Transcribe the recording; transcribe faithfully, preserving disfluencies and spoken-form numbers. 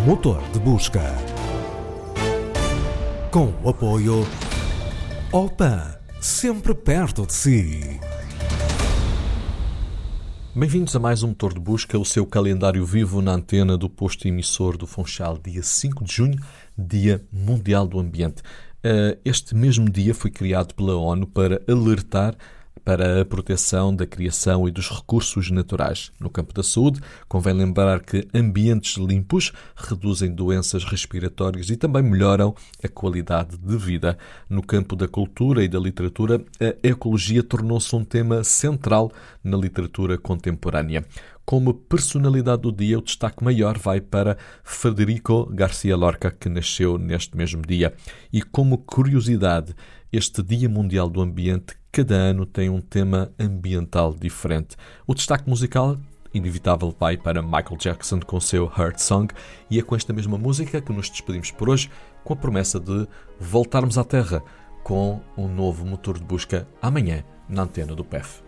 Motor de busca. Com o apoio Opa, sempre perto de si. Bem-vindos a mais um Motor de Busca, o seu calendário vivo na antena do posto emissor do Funchal, dia cinco de junho, Dia Mundial do Ambiente. Este mesmo dia foi criado pela ONU para alertar para a proteção da criação e dos recursos naturais. No campo da saúde, convém lembrar que ambientes limpos reduzem doenças respiratórias e também melhoram a qualidade de vida. No campo da cultura e da literatura, a ecologia tornou-se um tema central na literatura contemporânea. Como personalidade do dia, o destaque maior vai para Federico García Lorca, que nasceu neste mesmo dia. E como curiosidade, este Dia Mundial do Ambiente cada ano tem um tema ambiental diferente. O destaque musical inevitável vai para Michael Jackson com o seu Heart Song, e é com esta mesma música que nos despedimos por hoje, com a promessa de voltarmos à Terra com um novo motor de busca amanhã na antena do P E F.